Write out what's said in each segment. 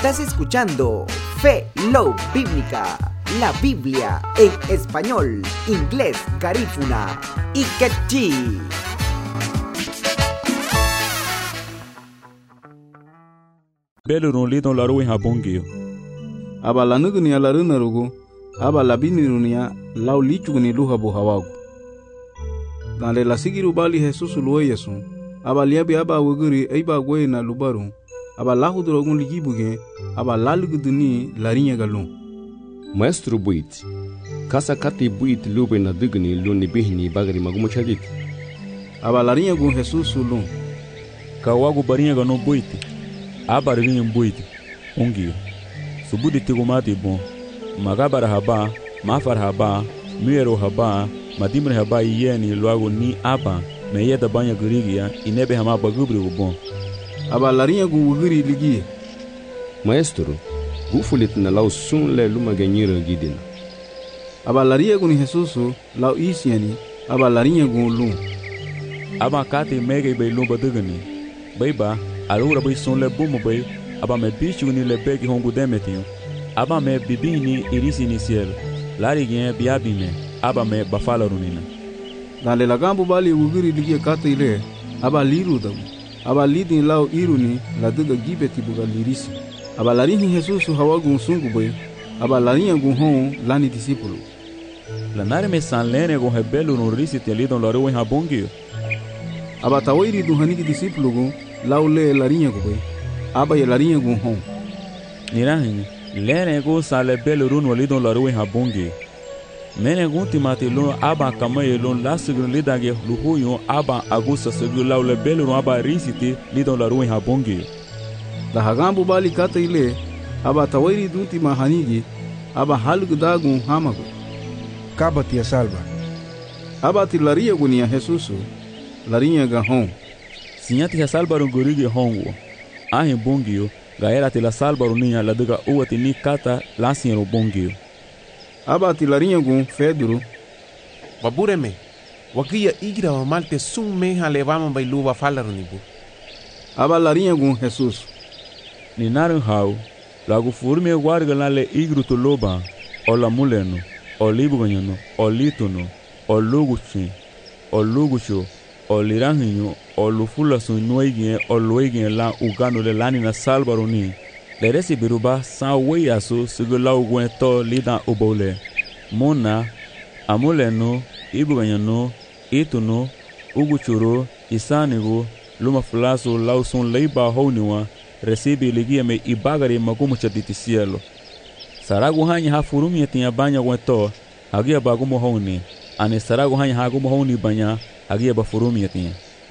Estás escuchando Fe, Love Bíblica, la Biblia en español, inglés, garífuna y quechí. Belurun lidon laruin habongio. Aba lanugni alarunarugu, aba labinirunia lau lichugni luhabu hawagu. Dale la sigiru bali Jesus luwe yesu, aba liabi aba wuguri eiba gwe na lubaru, aba lahudurogun ligibuge, aba laluguduni larinya galun. Maestro buit, kasa kati buit lube na dugni luni bihni bagari magumuchadit. Aba larinya gun Jesus lun. Kawagu barinha gano buiti. Aba rinha buiti. Ongio. Subudi tigumati bon. Magabara haba, mafar haba, muero haba, madimre haba yeni luago ni aba, meyeda banya gurigia, inebe hama bagubri bon. Aba larinya gun wuguri ligi. Maestro, gufulit na lau sun le luma ganyira gidina. Aba larinya gun Jesus lau isiani, aba larinya gun lun. Aba kati mege be lumba dugani. Baiba, alura bai sun le bumo bai, aba me bichu ni le begi hongu demetio. Aba me bibini irisi ni ciel. Lari gen biabime, aba me bafala runina. Dale la gambu bali wuguri ligi kata ile, aba liru damu. Aba lidin lau iruni la duga gibeti buga lirisi. Aba larihi Jesus hawagun sungu bai, aba larinya gun hon lani disipulu. La nare me san lene gon hebelu no risi te lidon laru en habongio. Aba tawairi du haniki disipulu gun lau le larinya gun, aba ya larinya gun hon. Nirahin, lene gon san le belu run lidon laru en habongio. Mene gon timati lon aba kamaye lon lasugun lidage luhuyo aba agusa segu lau le belu run aba risi te lidon laru en habongio. Da hagambu bali kata ile, aba tawairi du tima hanigi, aba halgu dagun hamagu. Kabati ya salva. Aba ti laria gunia Jesusu, larinya ga hon. Sinyati ya salbaru gurigi hongo. Ahin bongio, gaera ti la salbaru niya la duga uwati ni kata lansiero bongio. Aba ti larinya gun feduru. Wabureme, wakia igira wa malte sun meha levama bailuwa falarunibu. Aba larinya gun Jesus. Ni narin hau, lagu furme warga na le igru to loba, o la muleno, o libuganyano, o litono, o luguchi, o lugucho, o liranginyo, o lufula sunuigien, o luigien la ugano le lani na salbaroni. Le resi biruba san weyasu sigu la uguen to lidan ubole. Mona, amuleno, ibuganyano, itono, uguchuro, isanigo, luma fulaso lausun leiba honiwa, recibe ligia me ibagari magumu chaditi cielo. Saragu hanya ha furumi tinha banya wento, hagia bagumo honi. Ane saragu hanya hagumo honi banya, hagia ba furumi tinha.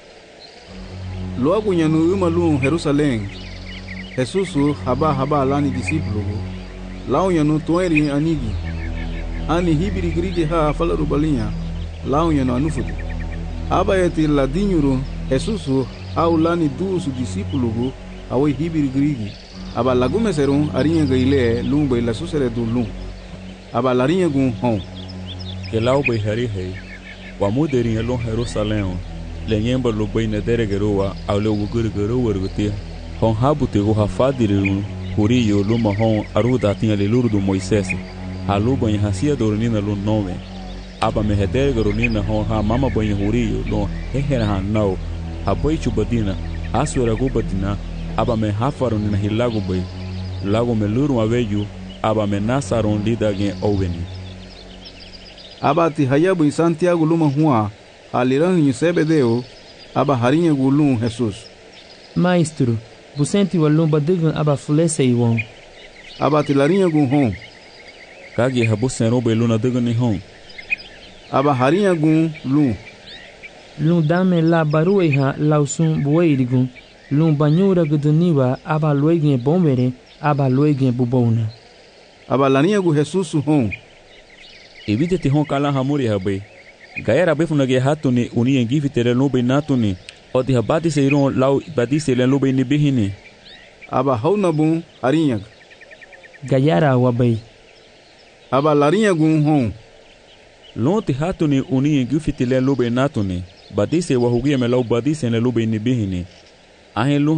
Loagu nyanu umalun Jerusalém. Jesusu haba lani disipulu. Lau nyanu tueri anigi. Ani hibiri grigi ha falaru balinha. Lau nyanu anufudu. Aba yeti ladinyuru Jesusu au lani dusu disipulu. Awai hibiri grigi. Aba lagume serun arinya gaile lumba ila susere du lum. Aba larinya gun hon. Que lau bai hari hei. Wa muderinha lon Jerusalém. Lenyemba lo bai na deregeroa au le uguri geroa rugutia. Hon habu te go hafadiri huriyo luma hon aruda tinha le luru do Moisés. Halu banha hasia dornina lo nome. Aba me hedergeronina hon ha mama banha huriyo lo hehera hanau. Abai chubadina asura gubadina. Aba me hafaron na hilago bai. Lago me luru aveju. Aba me nasaron lida gen oveni. Aba ti hayabu in Santiago luma hua. Aliran in Sebedeo. Aba harinha gulun Jesus. Maestro, busenti walumba digun aba fulese iwon. Aba ti larinha gun hon. Kagi habusen obe luna digun ni hon. Aba harinha gun lun. Lun dame la barueha lausun bueirigun. Lun banyura guduniwa aba luegin bombere aba luegin bubona. Aba larinha gun Jesus hon. Evite te hon kala hamuri habai. Gaera befuna ge hatuni uni engivi tere lobe natuni. Odi habati seiron lau badise len lobe ni bihini. Aba hauna bun harinha. Gayara wabai. Aba larinha gun hon. Lonti hatuni uni engivi tere lobe natuni. Badise wahugia me lau badise len lobe ni bihini. Ahen